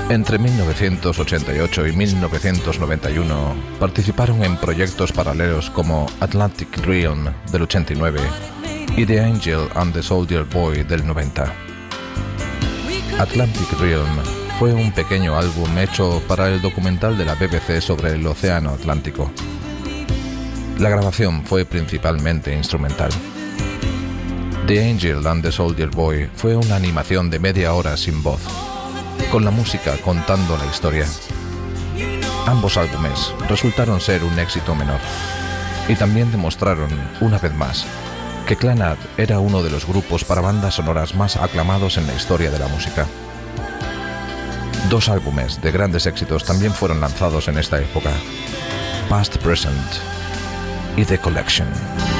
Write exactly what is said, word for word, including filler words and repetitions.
Entre mil novecientos ochenta y ocho y mil novecientos noventa y uno participaron en proyectos paralelos como Atlantic Realm del ochenta y nueve y The Angel and the Soldier Boy del noventa. Atlantic Realm fue un pequeño álbum hecho para el documental de la B B C sobre el Océano Atlántico. La grabación fue principalmente instrumental. The Angel and the Soldier Boy fue una animación de media hora sin voz, con la música contando la historia. Ambos álbumes resultaron ser un éxito menor y también demostraron, una vez más, que Clannad era uno de los grupos para bandas sonoras más aclamados en la historia de la música. Dos álbumes de grandes éxitos también fueron lanzados en esta época: Past Present y The Collection.